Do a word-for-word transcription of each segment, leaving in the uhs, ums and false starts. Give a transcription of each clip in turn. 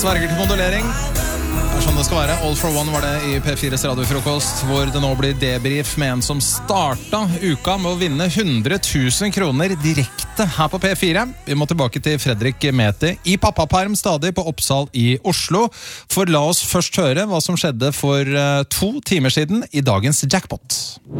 Sverger til kondolering. Det er sånn det skal være. All for One var det i P fires radiofrokost, hvor det nå blir debrief med en som startet uka med å vinne hundre tusen kroner direkte her på P fire. Vi må tilbake til Fredrik Meti i pappaperm, stadig på Oppsal i Oslo. For la oss først høre hva som skjedde for to timer siden i dagens jackpot.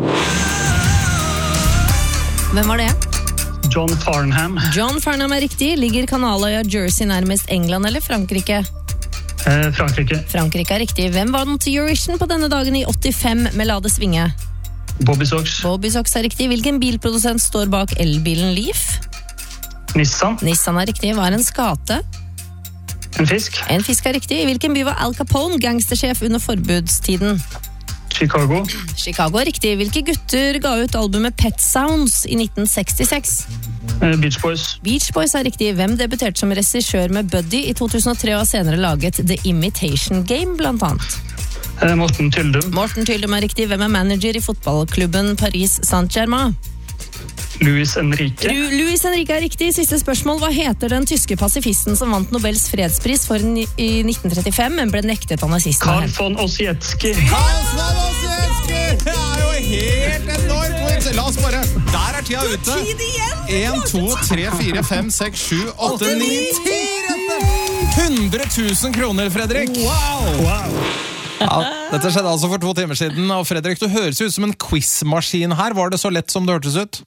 Hvem var det? John Farnham. John Farnham er riktig. Ligger kanaløya Jersey nærmest England eller Frankrike? Eh, Frankrike. Frankrike er riktig. Hvem var den til Eurovision på denne dagen i åttifem med La det svinge? Bobby Sox. Bobby Sox er riktig. Hvilken bilprodusent står bak elbilen Leaf? Nissan. Nissan er riktig. Hva er en skate? En fisk. En fisk er riktig. I hvilken by var Al Capone gangstersjef under forbudstiden? Chicago. Chicago er riktig. Hvilke gutter ga ut albumet Pet Sounds i nitten sekstiseks? Eh, Beach Boys. Beach Boys er riktig. Hvem debuterte som regissør med Buddy i to tusen og tre og har senere laget The Imitation Game, blant annet? Eh, Morten Tyldum. Morten Tyldum er riktig. Hvem er manager i fotballklubben Paris Saint-Germain? Luis Enrique. Lu- Luis Enrique er riktig. Siste spørsmål. Hva heter den tyske pasifisten som vant Nobels fredspris for ni- i nitten trettifem, men ble nektet av nazistene? Karl von Ossietzky. Karl von Ossietzky! Det er jo helt enormt! La oss bare... Der er tida ute. en, to, tre, fire, fem, seks, sju, åtte, ni, ti rette! hundre tusen kroner, Fredrik! Wow. Ja, dette skjedde altså for to timer siden. Og Fredrik, du høres ut som en quizmaskin her. Var det så lett som det hørtes ut?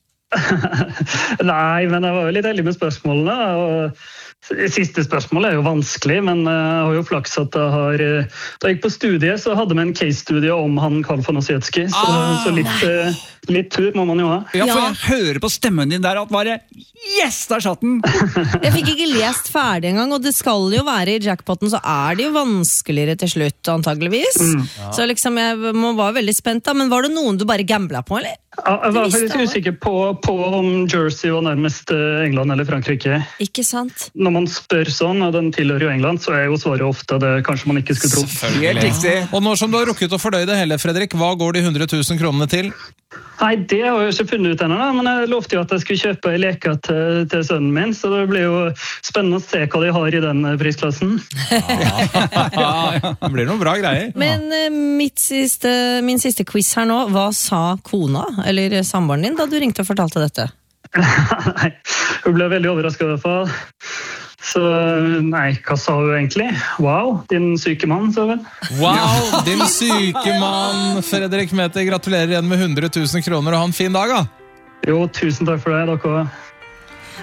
Nei, men jeg var jo litt heldig med spørsmålene. Og siste spørsmål er jo vanskelig, men jeg har jo flaks at jeg har... Da jeg gikk på studiet, så hadde vi en case-studie om han Karl von Ossietzky, så, Ah. så litt, litt tur må man jo ha. Ja, for Ja. jeg hører på stemmen din der at bare, yes, der satt den! Jeg fikk ikke lest ferdig engang, og det skal jo være i jackpoten, så er det jo vanskeligere til slutt, antageligvis. Så liksom, jeg må være veldig spent da, men var det noen du bare gamblet på, eller? Ja, jeg var Du visste faktisk alle. usikker på, på om Jersey var nærmest eh, England eller Frankrike. Ikke sant? Når man spør sånn, og den tilhører jo England, så er jo svaret ofte det kanskje man ikke skulle tro. Helt riktig. Og nå som du har rukket å fordøye det hele, Fredrik, hva går de hundre tusen kronene til? Nei, det har jeg jo ikke funnet ut ennå, da, men jeg lovte jo at jeg skulle kjøpe en leke til, til sønnen min, så det blir jo spennende å se hva de har i den prisklassen. Det blir noen bra greier. Men eh, mitt siste, min siste quiz her nå, hva sa kona, eller samboeren din, da du ringte og fortalte dette? Nei, hun ble veldig overrasket i hvert fall. Så nei, hva sa hun egentlig? Wow, din syke mann, så vel. Wow, din syke mann, Fredrik Meti. Gratulerer igjen med hundre tusen kroner, og ha en fin dag, da. Jo, tusen takk for det, dere.